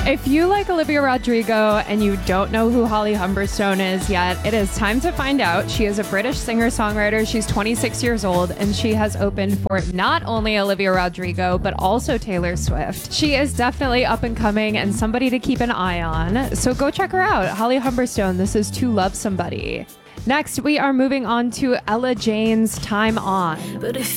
If you like Olivia Rodrigo and you don't know who Holly Humberstone is yet, it is time to find out. She is a British singer-songwriter. She's 26 years old, and she has opened for not only Olivia Rodrigo, but also Taylor Swift. She is definitely up and coming and somebody to keep an eye on. So go check her out. Holly Humberstone, this is To Love Somebody. Next, we are moving on to Ella Jane's Time On.